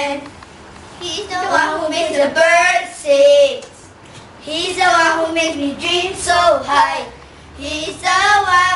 He's the one who makes the birds sing. He's the one who makes me dream so high. He's the one